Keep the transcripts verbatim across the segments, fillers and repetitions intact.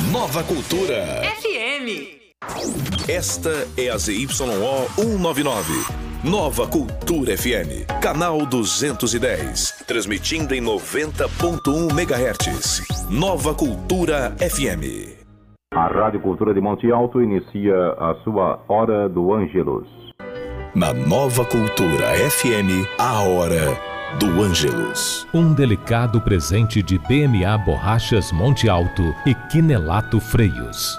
Nova Cultura F M. Esta é a Z Y O cento e noventa e nove. Nova Cultura F M, canal duzentos e dez, transmitindo em noventa ponto um megahertz. Nova Cultura F M. A Rádio Cultura de Monte Alto inicia a sua Hora do Ângelus. Na Nova Cultura F M, a Hora do Ângelus. Um delicado presente de B M A Borrachas Monte Alto e Quinelato Freios.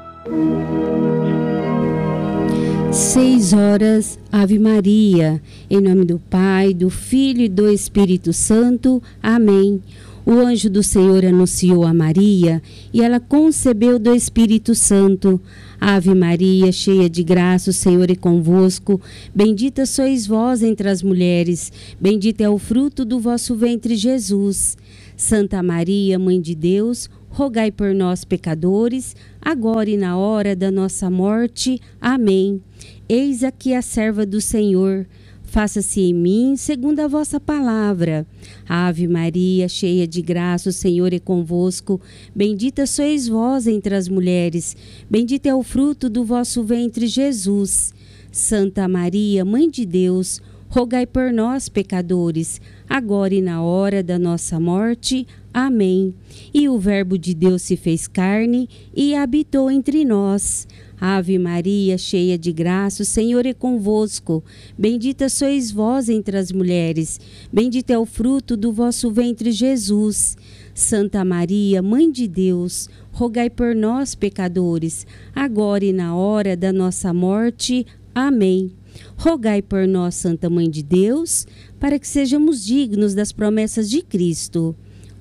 Seis horas, Ave Maria, em nome do Pai, do Filho e do Espírito Santo. Amém. O anjo do Senhor anunciou a Maria e ela concebeu do Espírito Santo. Ave Maria, cheia de graça, o Senhor é convosco. Bendita sois vós entre as mulheres, bendito é o fruto do vosso ventre, Jesus. Santa Maria, Mãe de Deus, rogai por nós, pecadores, agora e na hora da nossa morte. Amém. Eis aqui a serva do Senhor. Faça-se em mim segundo a vossa palavra. Ave Maria, cheia de graça, o Senhor é convosco. Bendita sois vós entre as mulheres, bendito é o fruto do vosso ventre, Jesus. Santa Maria, Mãe de Deus, rogai por nós, pecadores, agora e na hora da nossa morte. Amém. E o Verbo de Deus se fez carne e habitou entre nós. Ave Maria, cheia de graça, o Senhor é convosco. Bendita sois vós entre as mulheres, bendito é o fruto do vosso ventre, Jesus. Santa Maria, Mãe de Deus, rogai por nós, pecadores, agora e na hora da nossa morte. Amém. Rogai por nós, Santa Mãe de Deus, para que sejamos dignos das promessas de Cristo.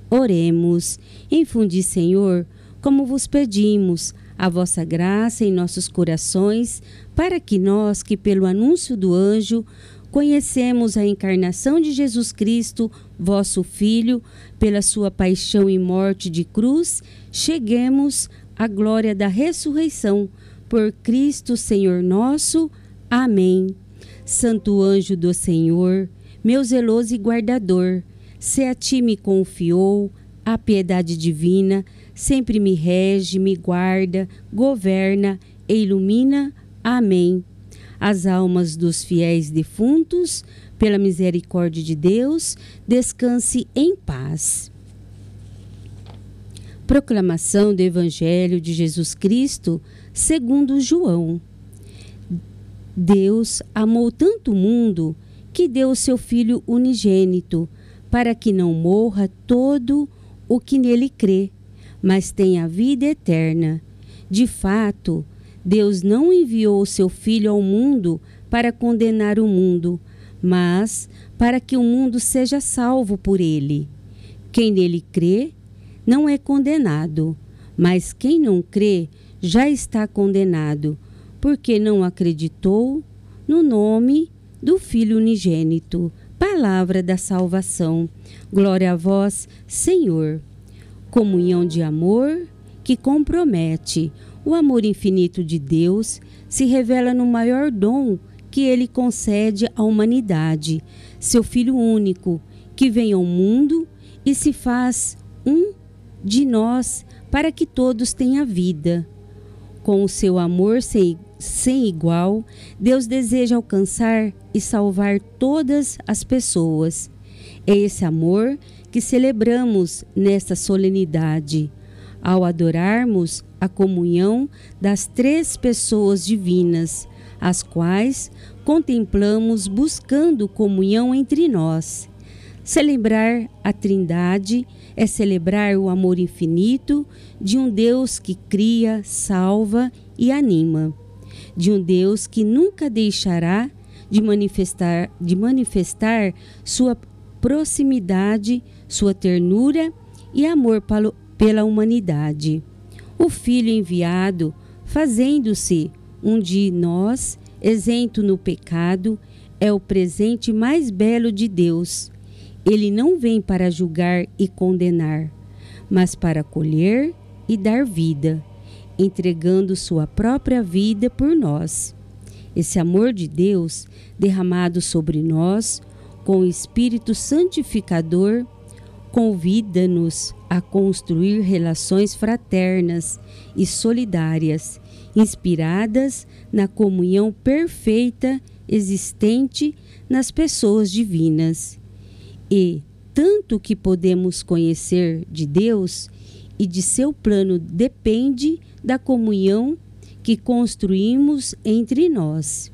Oremos. Infundi, Senhor, como vos pedimos, a vossa graça em nossos corações, para que nós, que pelo anúncio do anjo, conhecemos a encarnação de Jesus Cristo, vosso Filho, pela sua paixão e morte de cruz, cheguemos à glória da ressurreição. Por Cristo, Senhor nosso. Amém. Santo anjo do Senhor, meu zeloso e guardador, se a ti me confiou a piedade divina, sempre me rege, me guarda, governa e ilumina. Amém. As almas dos fiéis defuntos, pela misericórdia de Deus, descanse em paz. Proclamação do Evangelho de Jesus Cristo, segundo João. Deus amou tanto o mundo que deu o seu Filho unigênito, para que não morra todo o que nele crê, mas tenha vida eterna. De fato, Deus não enviou o seu Filho ao mundo para condenar o mundo, mas para que o mundo seja salvo por ele. Quem nele crê não é condenado, mas quem não crê já está condenado, porque não acreditou no nome do Filho unigênito. Palavra da salvação. Glória a vós, Senhor. Comunhão de amor que compromete. O amor infinito de Deus se revela no maior dom que ele concede à humanidade, seu Filho único, que vem ao mundo e se faz um de nós para que todos tenham vida. Com o seu amor sem, sem igual, Deus deseja alcançar e salvar todas as pessoas. É esse amor que celebramos nesta solenidade, ao adorarmos a comunhão das três pessoas divinas, as quais contemplamos buscando comunhão entre nós. Celebrar a Trindade é celebrar o amor infinito de um Deus que cria, salva e anima, de um Deus que nunca deixará de manifestar, de manifestar sua proximidade, sua ternura e amor palo, pela humanidade. O Filho enviado, fazendo-se um de nós, isento no pecado, é o presente mais belo de Deus. Ele não vem para julgar e condenar, mas para acolher e dar vida, entregando sua própria vida por nós. Esse amor de Deus, derramado sobre nós, com o Espírito Santificador, convida-nos a construir relações fraternas e solidárias, inspiradas na comunhão perfeita existente nas pessoas divinas. E tanto que podemos conhecer de Deus e de seu plano depende da comunhão que construímos entre nós.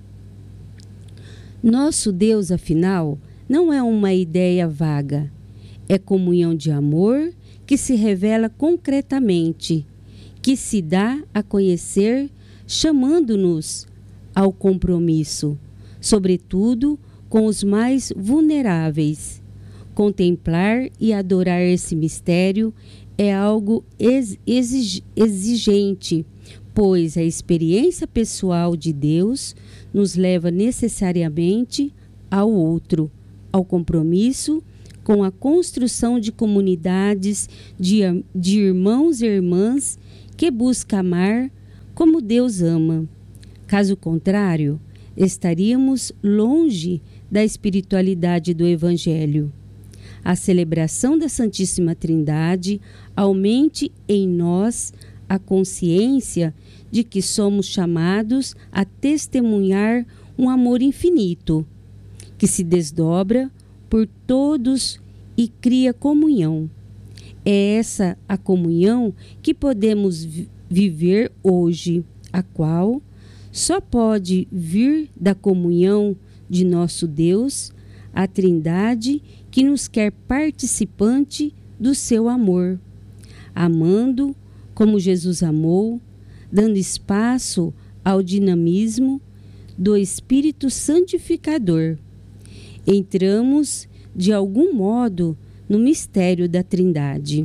Nosso Deus, afinal, não é uma ideia vaga. É comunhão de amor que se revela concretamente, que se dá a conhecer, chamando-nos ao compromisso, sobretudo com os mais vulneráveis. Contemplar e adorar esse mistério é algo exig- exigente, pois a experiência pessoal de Deus nos leva necessariamente ao outro, ao compromisso com a construção de comunidades de, de irmãos e irmãs que busca amar como Deus ama. Caso contrário, estaríamos longe da espiritualidade do Evangelho. A celebração da Santíssima Trindade aumente em nós a consciência de que somos chamados a testemunhar um amor infinito, que se desdobra por todos e cria comunhão. É essa a comunhão que podemos vi- viver hoje, a qual só pode vir da comunhão de nosso Deus, a Trindade que nos quer participante do seu amor, amando como Jesus amou, dando espaço ao dinamismo do Espírito Santificador. Entramos, de algum modo, no mistério da Trindade.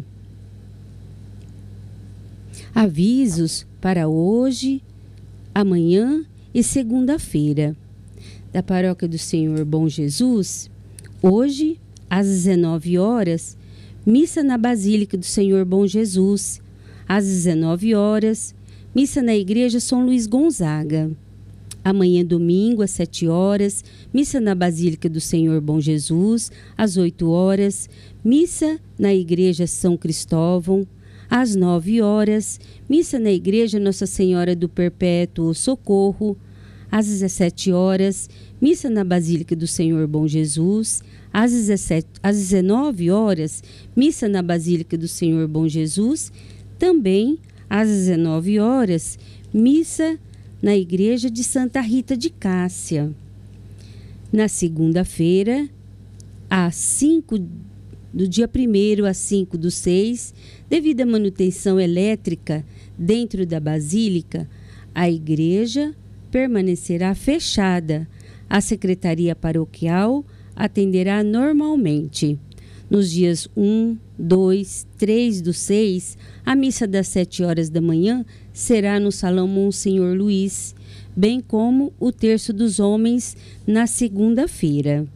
Avisos para hoje, amanhã e segunda-feira. Da Paróquia do Senhor Bom Jesus, hoje, às dezenove horas, missa na Basílica do Senhor Bom Jesus. Às dezenove horas, missa na Igreja São Luís Gonzaga. Amanhã, domingo, às sete horas, missa na Basílica do Senhor Bom Jesus. Às oito horas, missa na Igreja São Cristóvão. Às nove horas, missa na Igreja Nossa Senhora do Perpétuo Socorro. Às dezessete horas, missa na Basílica do Senhor Bom Jesus. Às, dezessete, às dezenove horas, missa na Basílica do Senhor Bom Jesus. Também, às dezenove horas, missa na Igreja de Santa Rita de Cássia. Na segunda-feira, às cinco do dia primeiro às cinco do seis, devido à manutenção elétrica dentro da Basílica, a igreja permanecerá fechada. A Secretaria Paroquial atenderá normalmente. Nos dias um, dois, três do seis, a missa das sete horas da manhã será no Salão Monsenhor Luiz, bem como o Terço dos Homens na segunda-feira.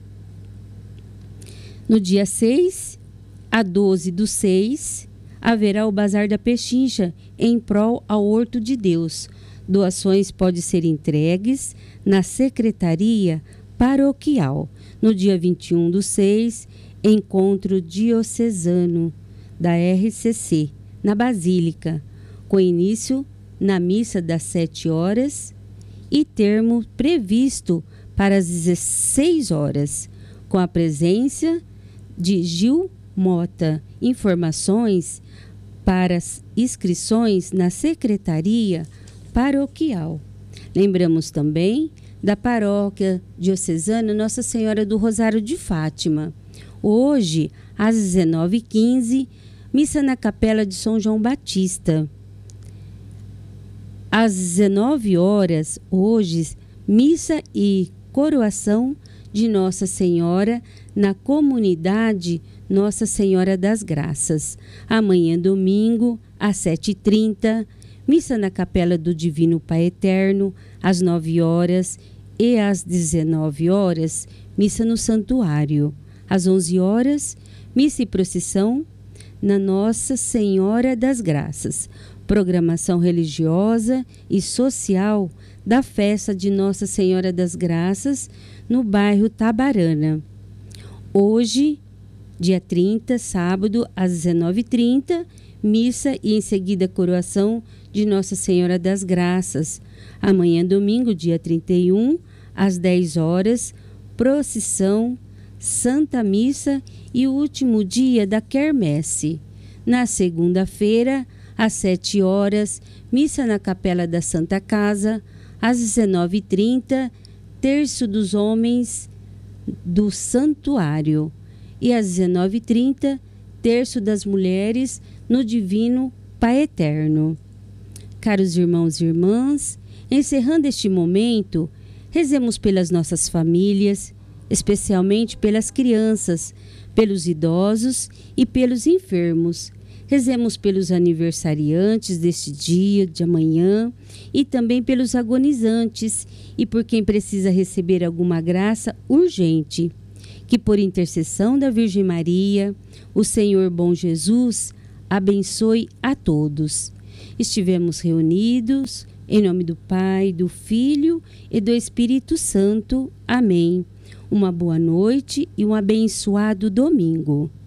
No dia seis a doze do seis, haverá o Bazar da Pechincha em prol ao Horto de Deus. Doações podem ser entregues na Secretaria Paroquial. No dia vinte e um do seis, encontro diocesano da R C C, na Basílica, com início na missa das sete horas e termo previsto para as dezesseis horas, com a presença de Gil Mota. Informações para as inscrições na Secretaria Paroquial. Lembramos também da Paróquia Diocesana Nossa Senhora do Rosário de Fátima. Hoje, às dezenove e quinze, missa na Capela de São João Batista. Às dezenove horas, hoje, missa e coroação de Nossa Senhora na comunidade Nossa Senhora das Graças. Amanhã, domingo, às sete e trinta, missa na Capela do Divino Pai Eterno, às nove horas, e às dezenove horas, missa no Santuário. Às onze horas, missa e procissão na Nossa Senhora das Graças. Programação religiosa e social da festa de Nossa Senhora das Graças no bairro Tabarana. Hoje, Dia trinta, sábado, às dezenove e trinta, missa e em seguida coroação de Nossa Senhora das Graças. Amanhã, domingo, dia trinta e um, às dez horas, procissão, Santa Missa e o último dia da quermesse. Na segunda-feira, às sete horas, missa na Capela da Santa Casa. Às dezenove e trinta, terço dos homens do santuário. E às dezenove e trinta, terço das mulheres no Divino Pai Eterno. Caros irmãos e irmãs, encerrando este momento, rezemos pelas nossas famílias, especialmente pelas crianças, pelos idosos e pelos enfermos. Rezemos pelos aniversariantes deste dia, de amanhã, e também pelos agonizantes e por quem precisa receber alguma graça urgente. Que por intercessão da Virgem Maria, o Senhor bom Jesus abençoe a todos. Estivemos reunidos em nome do Pai, do Filho e do Espírito Santo. Amém. Uma boa noite e um abençoado domingo.